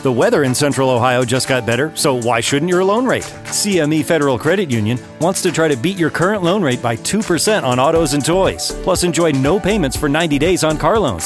The weather in Central Ohio just got better, so why shouldn't your loan rate? CME Federal Credit Union wants to try to beat your current loan rate by 2% on autos and toys. Plus, enjoy no payments for 90 days on car loans.